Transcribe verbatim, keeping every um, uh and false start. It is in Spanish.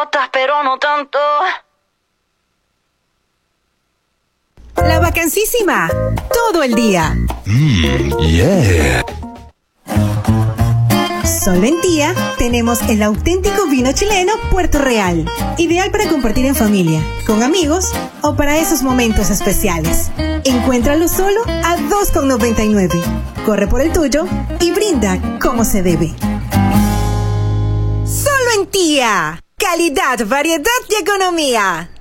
rotas, pero no tanto. La Vacancísima, todo el día. Mmm, yeah. Solo en Tía tenemos el auténtico vino chileno Puerto Real. Ideal para compartir en familia, con amigos o para esos momentos especiales. Encuéntralo solo a dos con noventa y nueve. Corre por el tuyo y brinda como se debe. Solo en Tía. Calidad, variedad y economía.